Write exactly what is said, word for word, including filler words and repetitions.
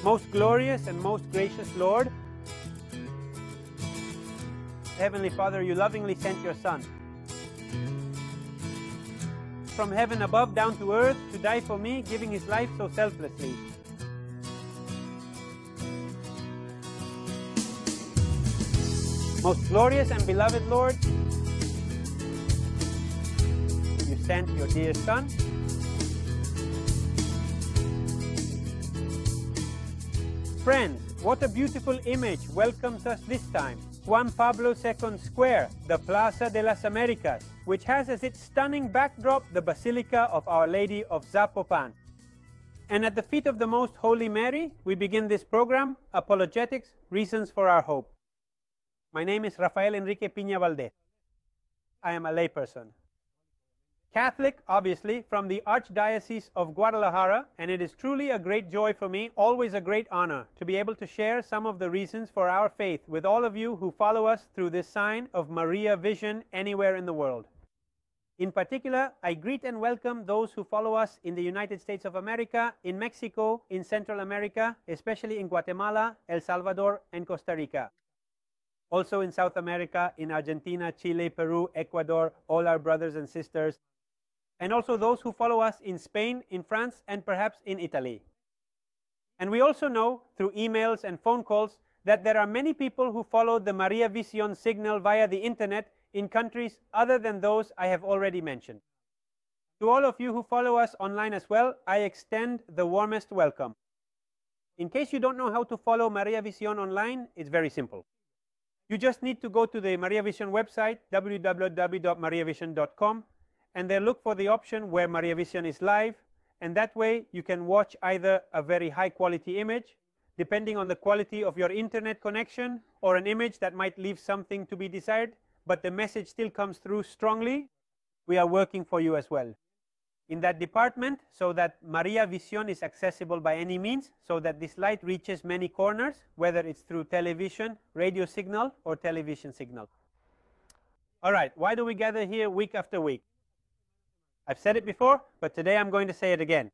Most glorious and most gracious Lord, Heavenly Father, you lovingly sent your Son from heaven above down to earth to die for me, giving his life so selflessly. Most glorious and beloved Lord, you sent your dear Son Friends, what a beautiful image welcomes us this time. Juan Pablo the Second Square, the Plaza de las Americas, which has as its stunning backdrop the Basilica of Our Lady of Zapopan. And at the feet of the Most Holy Mary, we begin this program, Apologetics, Reasons for Our Hope. My name is Rafael Enrique Piña Valdez. I am a layperson. Catholic, obviously, from the Archdiocese of Guadalajara, and it is truly a great joy for me, always a great honor, to be able to share some of the reasons for our faith with all of you who follow us through this sign of Maria Vision anywhere in the world. In particular, I greet and welcome those who follow us in the United States of America, in Mexico, in Central America, especially in Guatemala, El Salvador, and Costa Rica. Also in South America, in Argentina, Chile, Peru, Ecuador, all our brothers and sisters, and also those who follow us in Spain, in France, and perhaps in Italy. And we also know, through emails and phone calls, that there are many people who follow the Maria Vision signal via the internet in countries other than those I have already mentioned. To all of you who follow us online as well, I extend the warmest welcome. In case you don't know how to follow Maria Vision online, it's very simple. You just need to go to the Maria Vision website, w w w dot maria vision dot com, and then look for the option where Maria Vision is live, and that way you can watch either a very high quality image, depending on the quality of your internet connection, or an image that might leave something to be desired, but the message still comes through strongly. We are working for you as well in that department, so that Maria Vision is accessible by any means, so that this light reaches many corners, whether it's through television, radio signal, or television signal. All right, why do we gather here week after week? I've said it before, but today I'm going to say it again.